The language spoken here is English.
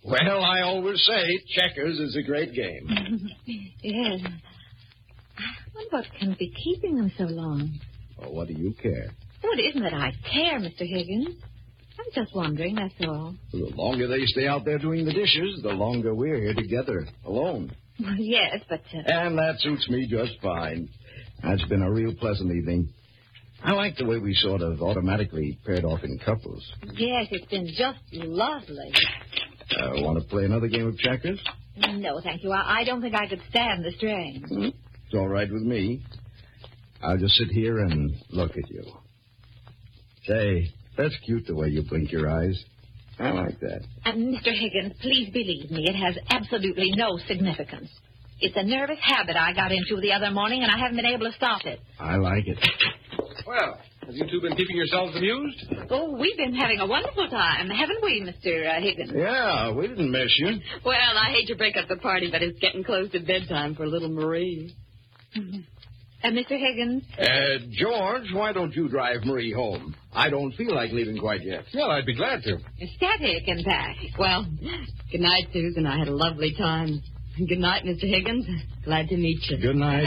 Well, I always say checkers is a great game. Yes. I wonder what can be keeping them so long. Well, what do you care? Oh, it isn't that I care, Mr. Higgins. I'm just wondering, that's all. The longer they stay out there doing the dishes, the longer we're here together, alone. Well, yes, but... And that suits me just fine. It's been a real pleasant evening. I like the way we sort of automatically paired off in couples. Yes, it's been just lovely. Want to play another game of checkers? No, thank you. I don't think I could stand the strain. It's all right with me. I'll just sit here and look at you. Say, that's cute the way you blink your eyes. I like that. Mr. Higgins, please believe me, it has absolutely no significance. It's a nervous habit I got into the other morning, and I haven't been able to stop it. I like it. Well, have you two been keeping yourselves amused? Oh, we've been having a wonderful time, haven't we, Mr. Higgins? Yeah, we didn't miss you. Well, I hate to break up the party, but it's getting close to bedtime for little Marie. Mr. Higgins? George, why don't you drive Marie home? I don't feel like leaving quite yet. Well, I'd be glad to. Static, in fact. Well, good night, Susan. I had a lovely time. Good night, Mr. Higgins. Glad to meet you. Good night.